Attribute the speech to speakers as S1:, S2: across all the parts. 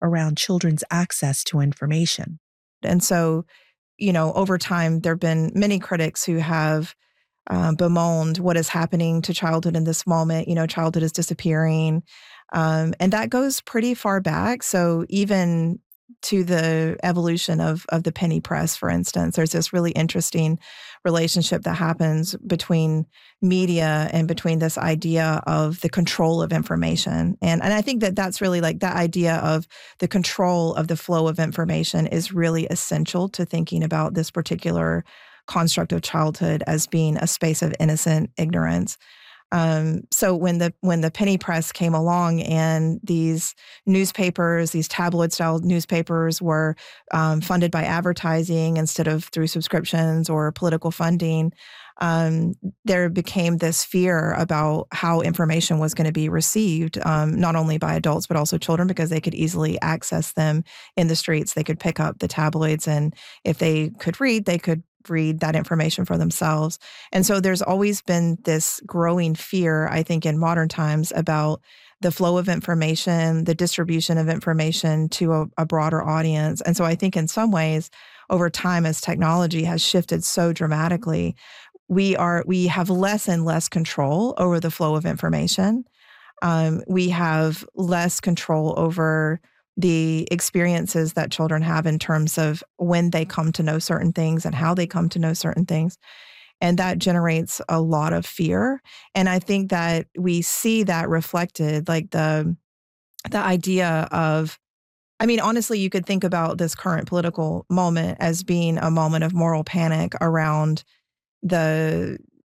S1: around children's access to information.
S2: And so, over time, there have been many critics who have bemoaned what is happening to childhood in this moment. Childhood is disappearing. And that goes pretty far back. So even to the evolution of the penny press, for instance, there's this really interesting relationship that happens between media and between this idea of the control of information. And I think that that's really like that idea of the control of the flow of information is really essential to thinking about this particular construct of childhood as being a space of innocent ignorance. So when the penny press came along and these newspapers, these tabloid-style newspapers were funded by advertising instead of through subscriptions or political funding, there became this fear about how information was going to be received, not only by adults, but also children, because they could easily access them in the streets. They could pick up the tabloids, and if they could read, they could read that information for themselves. And so there's always been this growing fear, I think, in modern times about the flow of information, the distribution of information to a broader audience. And so I think in some ways, over time, as technology has shifted so dramatically, we have less and less control over the flow of information. We have less control over the experiences that children have in terms of when they come to know certain things and how they come to know certain things. And that generates a lot of fear. And I think that we see that reflected, like the idea of, honestly, you could think about this current political moment as being a moment of moral panic around the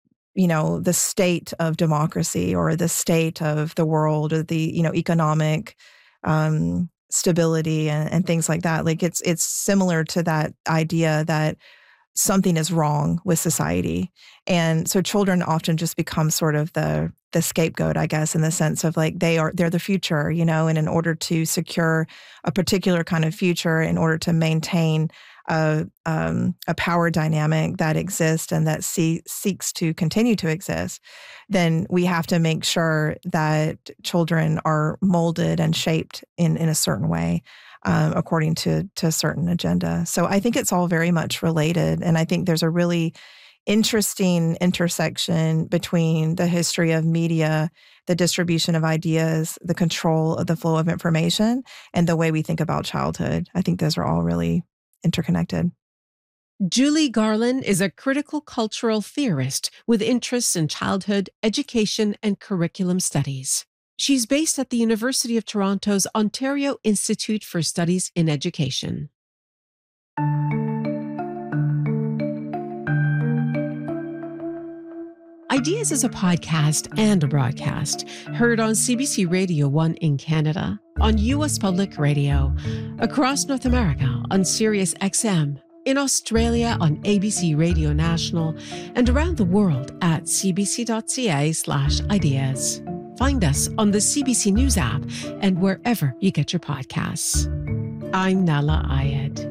S2: state of democracy or the state of the world or the, economic stability and things like that. Like it's similar to that idea that something is wrong with society. And so children often just become sort of the scapegoat, I guess, in the sense of like they're the future, and in order to secure a particular kind of future, in order to maintain a power dynamic that exists and that seeks to continue to exist, then we have to make sure that children are molded and shaped in a certain way, according to a certain agenda. So I think it's all very much related. And I think there's a really interesting intersection between the history of media, the distribution of ideas, the control of the flow of information, and the way we think about childhood. I think those are all really interconnected.
S3: Julie Garland is a critical cultural theorist with interests in childhood, education, and curriculum studies. She's based at the University of Toronto's Ontario Institute for Studies in Education. Ideas is a podcast and a broadcast heard on CBC Radio 1 in Canada, on U.S. Public Radio, across North America on Sirius XM, in Australia on ABC Radio National, and around the world at cbc.ca/ideas. Find us on the CBC News app and wherever you get your podcasts. I'm Nala Ayed.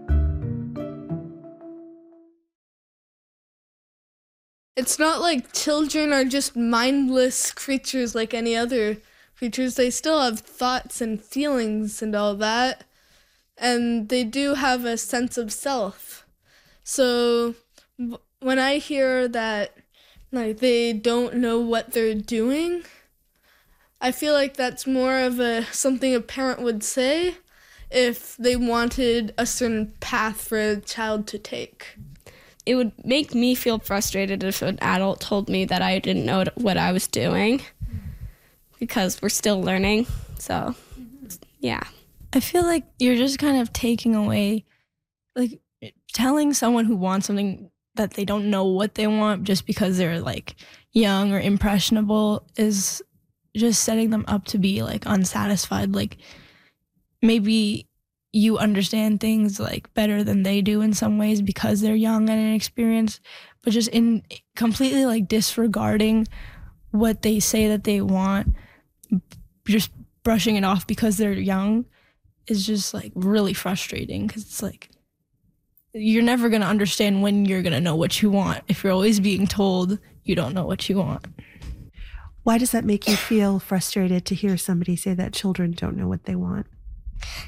S4: It's not like children are just mindless creatures like any other creatures. They still have thoughts and feelings and all that. And they do have a sense of self. So when I hear that like they don't know what they're doing, I feel like that's more of something a parent would say if they wanted a certain path for a child to take.
S5: It would make me feel frustrated if an adult told me that I didn't know what I was doing, because we're still learning. So, yeah.
S6: I feel like you're just kind of taking away, like telling someone who wants something that they don't know what they want just because they're like young or impressionable is just setting them up to be like unsatisfied. Like maybe you understand things like better than they do in some ways because they're young and inexperienced, but just in completely like disregarding what they say that they want, just brushing it off because they're young is just like really frustrating, because it's like you're never going to understand when you're going to know what you want if you're always being told you don't know what you want.
S7: Why does that make you feel frustrated to hear somebody say that children don't know what they want?